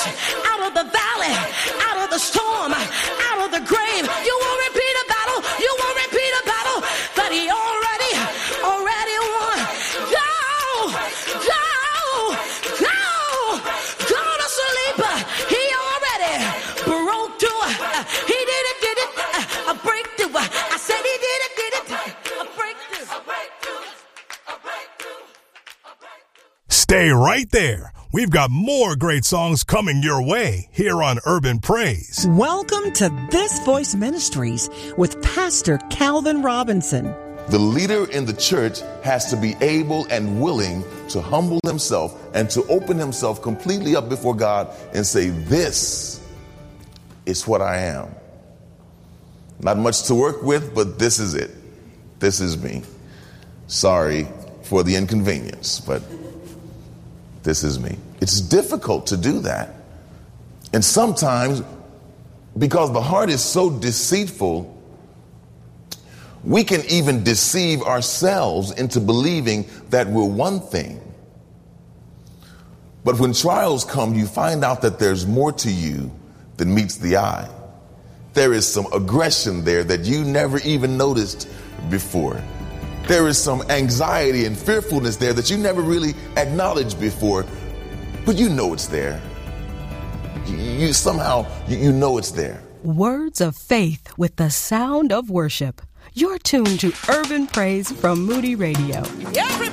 out of the valley, out of the storm, out of the grave. You won't repeat a battle. You won't repeat a battle that he already won. Go to sleep. He already broke through. He did it, a breakthrough. I said he did it, a breakthrough. Stay right there. We've got more great songs coming your way here on Urban Praise. Welcome to This Voice Ministries with Pastor Calvin Robinson. The leader in the church has to be able and willing to humble himself and to open himself completely up before God and say, this is what I am. Not much to work with, but this is it. This is me. Sorry for the inconvenience, but this is me. It's difficult to do that. And sometimes, because the heart is so deceitful, we can even deceive ourselves into believing that we're one thing. But when trials come, you find out that there's more to you than meets the eye. There is some aggression there that you never even noticed before. There is some anxiety and fearfulness there that you never really acknowledged before, but you know it's there. You somehow know it's there. Words of faith with the sound of worship. You're tuned to Urban Praise from Moody Radio. Everybody